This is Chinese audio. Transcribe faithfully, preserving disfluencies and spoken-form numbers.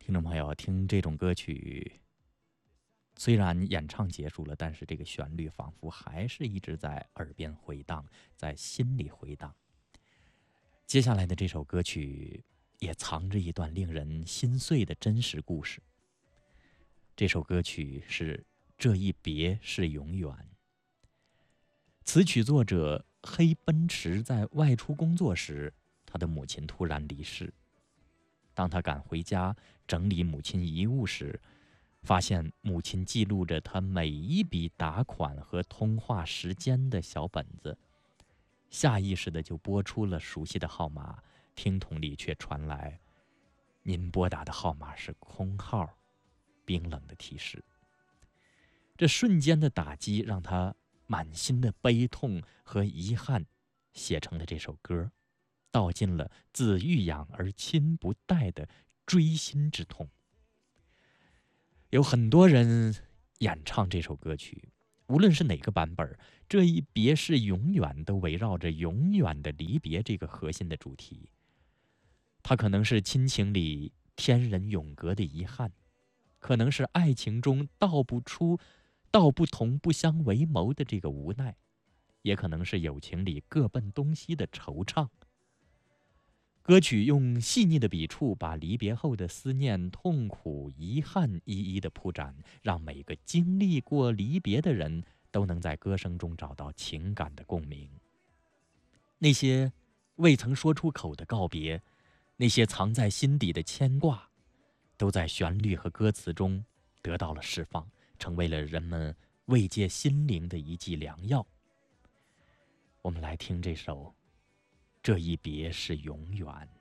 听众朋友，听这种歌曲，虽然演唱结束了，但是这个旋律仿佛还是一直在耳边回荡，在心里回荡。接下来的这首歌曲也藏着一段令人心碎的真实故事。这首歌曲是《这一别是永远》。词曲作者黑奔驰在外出工作时，他的母亲突然离世。当他赶回家整理母亲遗物时，发现母亲记录着他每一笔打款和通话时间的小本子，下意识的就拨出了熟悉的号码，听筒里却传来“您拨打的号码是空号”，冰冷的提示。这瞬间的打击让他满心的悲痛和遗憾，写成了这首歌，道尽了子欲养而亲不待的锥心之痛。有很多人演唱这首歌曲，无论是哪个版本，这一别是永远都围绕着永远的离别这个核心的主题。它可能是亲情里天人永隔的遗憾，可能是爱情中道不出道不同不相为谋的这个无奈，也可能是友情里各奔东西的惆怅。歌曲用细腻的笔触，把离别后的思念、痛苦、遗憾一一的铺展，让每个经历过离别的人都能在歌声中找到情感的共鸣。那些未曾说出口的告别，那些藏在心底的牵挂，都在旋律和歌词中得到了释放，成为了人们慰藉心灵的一剂良药。我们来听这首《这一别是永远》。